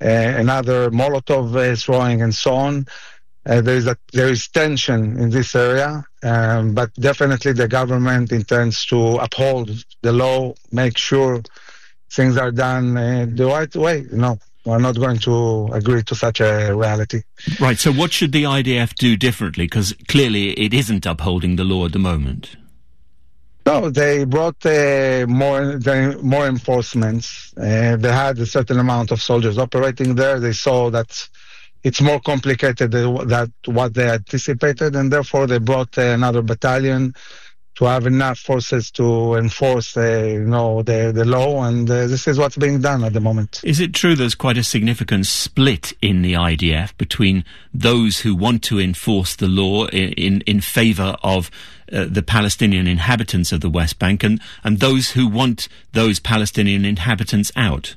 another Molotov throwing, and so on. There is tension in this area, but definitely the government intends to uphold the law, make sure things are done the right way. No, we're not going to agree to such a reality. Right, so what should the IDF do differently? Because clearly it isn't upholding the law at the moment. No, they brought more enforcements. They had a certain amount of soldiers operating there. They saw that it's more complicated than what they anticipated, and therefore they brought another battalion to have enough forces to enforce the law, and this is what's being done at the moment. Is it true there's quite a significant split in the IDF between those who want to enforce the law in favour of the Palestinian inhabitants of the West Bank and those who want those Palestinian inhabitants out?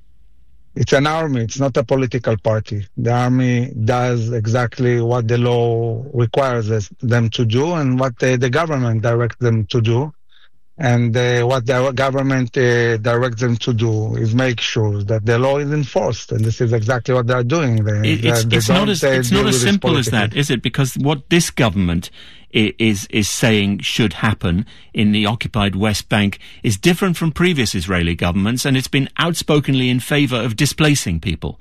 It's an army, it's not a political party. The army does exactly what the law requires them to do and what the government directs them to do. And what the government directs them to do is make sure that the law is enforced. And this is exactly what they're doing. It's not as simple as that, is it? Because what this government is saying should happen in the occupied West Bank is different from previous Israeli governments, and it's been outspokenly in favour of displacing people.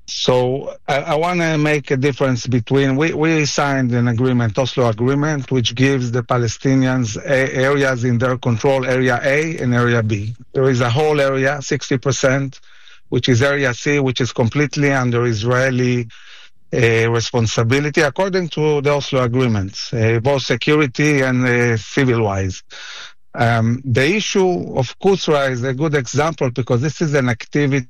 So I want to make a difference between, we signed an agreement, Oslo Agreement, which gives the Palestinians areas in their control, Area A and Area B. There is a whole area, 60%, which is Area C, which is completely under Israeli responsibility, according to the Oslo agreements, both security and civil-wise. The issue of Kusra is a good example because this is an activity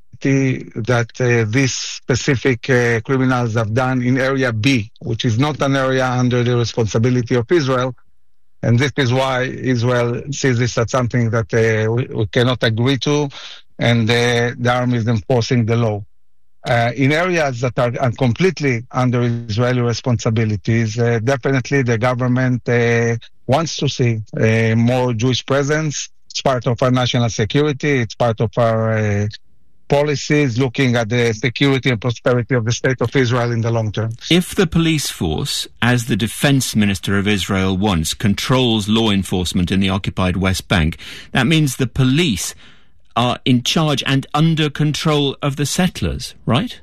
that these specific criminals have done in Area B, which is not an area under the responsibility of Israel. And this is why Israel sees this as something that we cannot agree to, and the army is enforcing the law. In areas that are completely under Israeli responsibilities, definitely the government wants to see more Jewish presence. It's part of our national security. It's part of our policies looking at the security and prosperity of the state of Israel in the long term. If the police force, as the defense minister of Israel wants, controls law enforcement in the occupied West Bank, that means the police are in charge and under control of the settlers, right?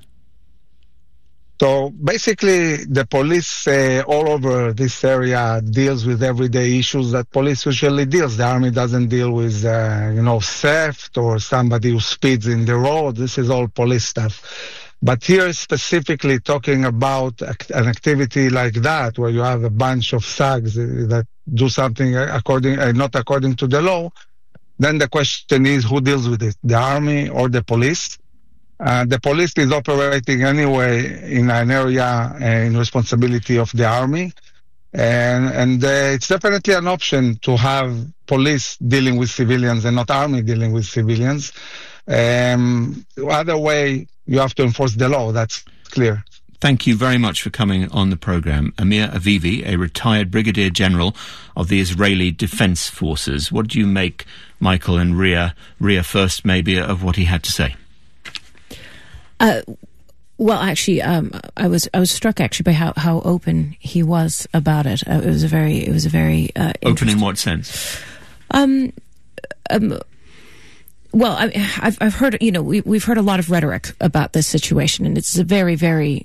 So basically, the police all over this area deals with everyday issues that police usually deals. The army doesn't deal with, theft or somebody who speeds in the road. This is all police stuff. But here specifically talking about an activity like that, where you have a bunch of thugs that do something not according to the law, then the question is who deals with it, the army or the police? The police is operating anyway in an area in responsibility of the army. And it's definitely an option to have police dealing with civilians and not army dealing with civilians. Other way, you have to enforce the law, that's clear. Thank you very much for coming on the programme. Amir Avivi, a retired Brigadier General of the Israeli Defence Forces. What do you make, Michael and Ria first, maybe, of what he had to say? Well, actually, I was struck actually by how open he was about it. It was a very open in what sense? Well, I've heard, we've heard a lot of rhetoric about this situation, and it's a very, very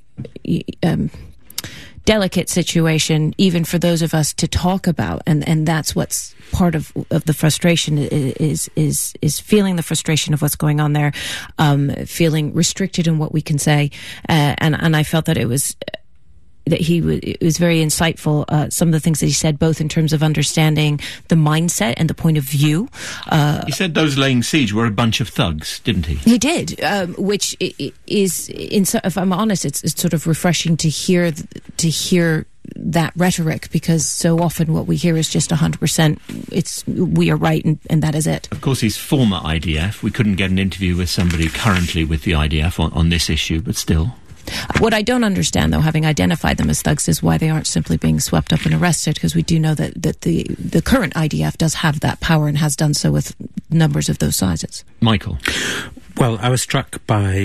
delicate situation, even for those of us to talk about, and that's what's part of the frustration is feeling the frustration of what's going on there, feeling restricted in what we can say, and I felt that it was very insightful, some of the things that he said, both in terms of understanding the mindset and the point of view. He said those laying siege were a bunch of thugs, didn't he? He did, which is, if I'm honest, it's sort of refreshing to hear that rhetoric, because so often what we hear is just 100%, we are right and that is it. Of course, he's former IDF. We couldn't get an interview with somebody currently with the IDF on this issue, but still. What I don't understand, though, having identified them as thugs, is why they aren't simply being swept up and arrested, because we do know that the current IDF does have that power and has done so with numbers of those sizes. Michael? Well, I was struck by